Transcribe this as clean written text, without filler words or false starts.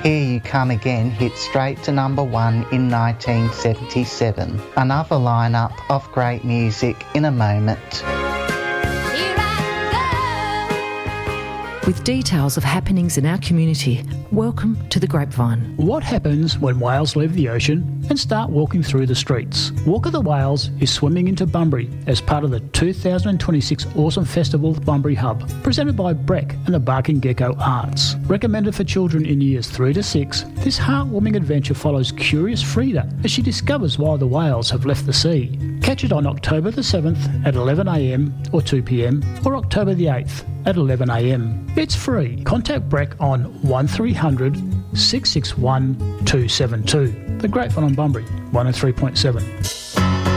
Here You Come Again hit straight to number 1 in 1977. Another lineup of great music in a moment. With details of happenings in our community, welcome to The Grapevine. What happens when whales leave the ocean and start walking through the streets? Walk of the Whales is swimming into Bunbury as part of the 2026 Awesome Festival Bunbury Hub, presented by Breck and the Barking Gecko Arts. Recommended for children in years 3 to 6, this heartwarming adventure follows curious Frida as she discovers why the whales have left the sea. Catch it on October the 7th at 11am or 2pm or October the 8th at 11am. It's free. Contact Breck on 1300 661 272. The Grapevine on Bunbury, 103.7.